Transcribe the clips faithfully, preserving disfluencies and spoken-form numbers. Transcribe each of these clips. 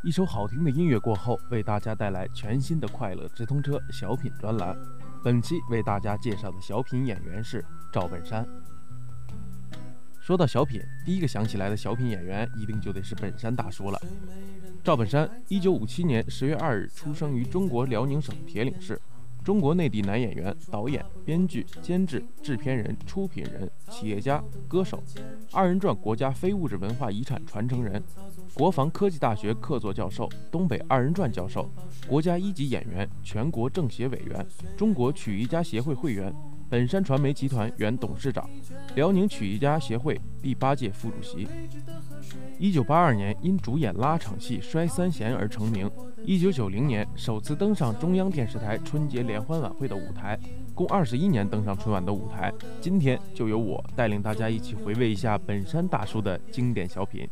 一首好听的音乐过后，为大家带来全新的快乐直通车小品专栏。本期为大家介绍的小品演员是赵本山。说到小品，第一个想起来的小品演员一定就得是本山大叔了。赵本山，一九五七年十月二日出生于中国辽宁省铁岭市，中国内地男演员、导演、编剧、监制、制片人、出品人、企业家、歌手，二人转国家非物质文化遗产传承人，国防科技大学客座教授，东北二人转教授，国家一级演员，全国政协委员，中国曲艺家协会会员，本山传媒集团原董事长，辽宁曲艺家协会第八届副主席。一九八二年因主演拉场戏《摔三弦》而成名。一九九零年首次登上中央电视台春节联欢晚会的舞台，共二十一年登上春晚的舞台。今天就由我带领大家一起回味一下本山大叔的经典小品。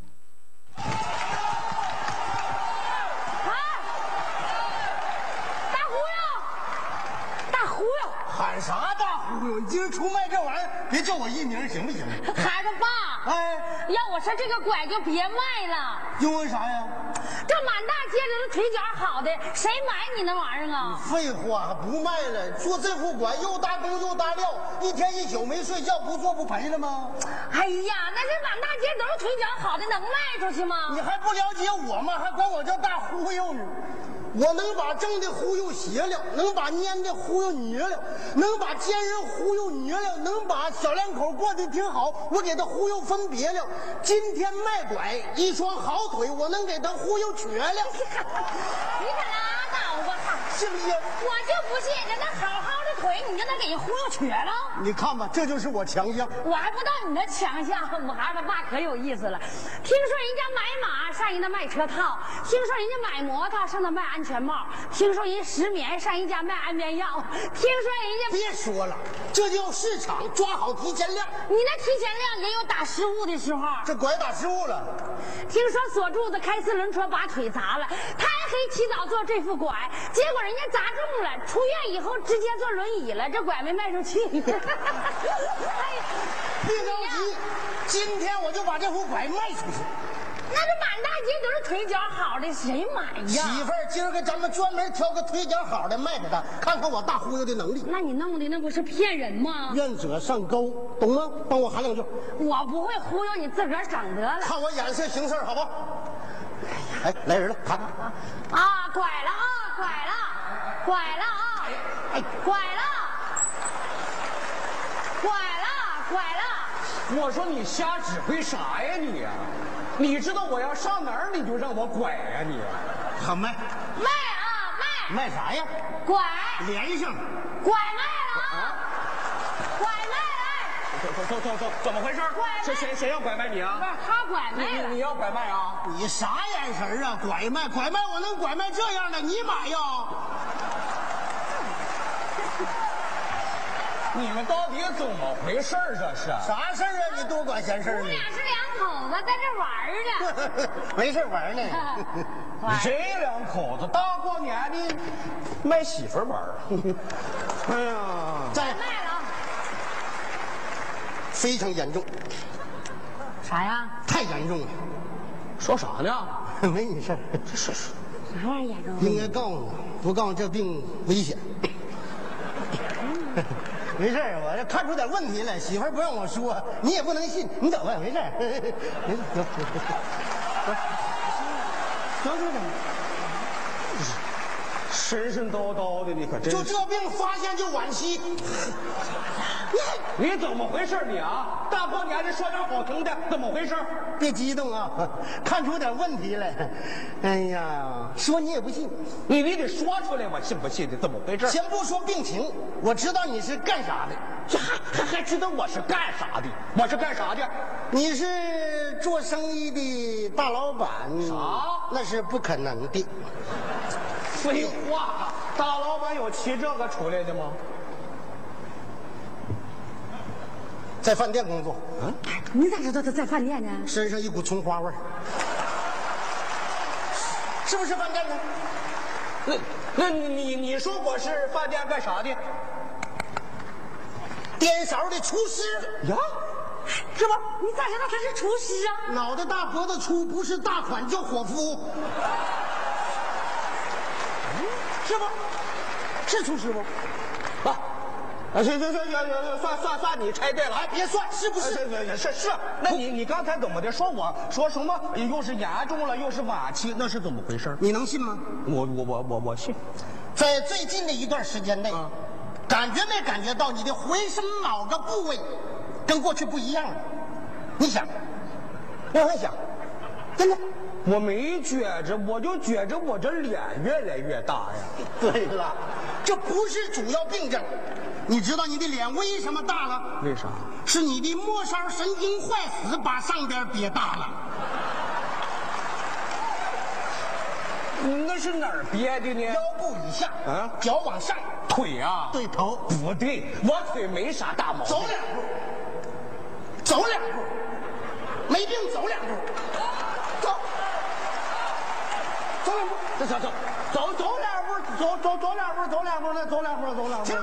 喊啥大忽悠？你今儿出卖这玩意儿，别叫我艺名行不行？ 孩子爸， 哎， 要我说这个拐就别卖了。 因为啥呀？ 这满大街都是腿脚好的，谁买你那玩意儿啊？ 废话，不卖了。做这副拐又搭工又搭料，一天一宿没睡觉，不做不赔了吗？ 哎呀，那这满大街都是腿脚好的，能卖出去吗？ 你还不了解我吗？还管我叫大忽悠呢？我能把正的忽悠邪了，能把蔫的忽悠捏了，能把奸人忽悠捏了，能把小两口过得挺好，我给他忽悠分别了。今天卖拐，一双好腿，我能给他忽悠瘸了。 你可拉倒吧！ 信不信？ 我就不信，人家好好的腿，你就能给人忽悠瘸了？ 你看吧，这就是我强项。 我还不知道你的强项，我孩子爸可有意思了。听说人家买马上人家卖车套，听说人家买摩托上那卖安全帽，听说人家失眠上一家卖安眠药，听说人家…… 别说了，这叫市场，抓好提前量。 你那提前量也有打失误的时候。 这拐打失误了。 听说锁柱子开四轮车把腿砸了，他还可以起早做这副拐，结果人家砸中了，出院以后直接坐轮椅了，这拐没卖出去。哎呀， 别着急，今天我就把这副拐卖出去。 那这满大街都是腿脚好的，谁买呀？ 媳妇儿，今儿个咱们专门挑个腿脚好的卖给他，看看我大忽悠的能力。 那你弄的那不是骗人吗？ 愿者上钩，懂吗？帮我喊两句。 我不会忽悠你，自个儿整得了。 看我眼色行事，好不好？哎，来人了，喊啊！拐了啊！拐了，拐了啊！哎，拐了，拐了，拐了！ 我说你瞎指挥啥呀你呀？你知道我要上哪儿你就让我拐呀你？ 好卖卖啊卖！ 卖啥呀？ 拐连上， 拐卖了啊！拐卖来！ 走走走走，怎么回事？谁谁谁要拐卖你啊？ 不是他拐卖了。 你你要拐卖啊？ 你啥眼神啊？拐卖拐卖，我能拐卖这样的？你买呀？ 你们到底怎么回事儿？这是啥事儿啊？你多管闲事儿呢？ 我俩是两口子在这玩呢。 没事玩呢。 这两口子大过年的卖媳妇玩儿。哎呀， 在卖了啊！ 非常严重。 啥呀？ 太严重了。 说啥呢？ 没你事儿。 这是是啥玩意严重？ 应该告诉你，不告诉这病危险。没事儿，我这看出点问题了，媳妇儿不让我说，你也不能信，你走吧，没事儿，没事，走，走，走，走， 神神叨叨的，你可真就这病发现就晚期。 你怎么回事你啊？大过年的说点好听的，怎么回事？ 别激动啊，看出点问题来。哎呀，说你也不信， 你你得说出来，我信不信的？怎么回事？ 先不说病情，我知道你是干啥的。 这还还还知道我是干啥的？我是干啥的？ 你是做生意的大老板？ 啥？ 那是不可能的。 废话，大老板有骑这个出来的吗？ 在饭店工作。 嗯，你咋知道他在饭店呢？ 身上一股葱花味儿，是不是饭店呢？ 那那你你说我是饭店干啥的？ 颠勺的厨师呀？ 是吧？你咋知道他是厨师啊？ 脑袋大脖子粗，不是大款叫伙夫。 是不？是厨师不？ 啊，啊，行行行行行，算算算你猜对了， 哎，别算，是不是？ 是是是是。那你你刚才怎么的？说我说什么？又是严重了，又是晚期，那是怎么回事？ 你能信吗？ 我我我我我信。 在最近的一段时间内，啊、感觉没感觉到你的浑身某个部位跟过去不一样了？你想，我很想，真的。 我没觉着，我就觉着我这脸越来越大呀。 对了，这不是主要病症。你知道你的脸为什么大了？ 为啥？ 是你的末梢神经坏死把上边憋大了。 那是哪儿憋的呢？ 腰部以下， 啊， 脚往上， 腿啊， 对头。 不对，我腿没啥大毛病。 走两步，走两步，没病走两步，走，走两步， 走走走走走两步，走走走两步，走两步，再走两步，走两步。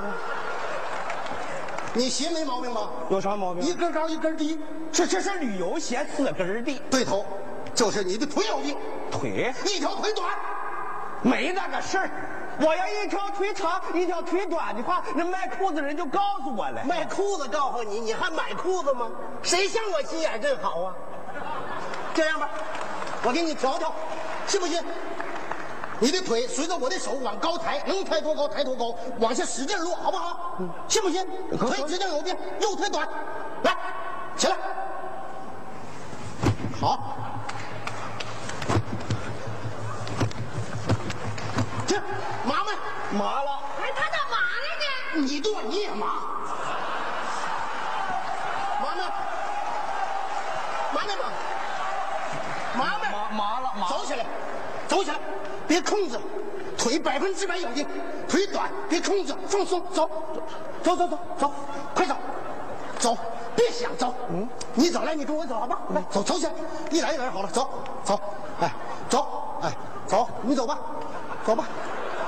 你鞋没毛病吧？ 有啥毛病？ 一根高一根低， 这这是旅游鞋四根地。 对头，就是你的腿有病。 腿一条腿短， 没那个事儿。我要一条腿长，一条腿短的话，那卖裤子人就告诉我了。 卖裤子告诉你，你还买裤子吗？谁像我心眼真好啊？这样吧，我给你调调，信不信？你的腿随着我的手往高抬，能抬多高抬多高，往下使劲落，好不好？嗯，信不信？腿指定有病，右腿短，来，起来，好。这麻没？ 麻了。 哎，他咋麻了呢？ 你对，你也麻。麻没？麻没麻？麻没？ 麻麻了，麻。 走起来，走起来，别控制，腿百分之百有劲，腿短，别控制，放松，走，走走走走，快走，走，别想走，嗯，你走来，你跟我走好吧？来，走走起来，一来一来好了，走走，哎，走，哎，走，你走吧。走吧。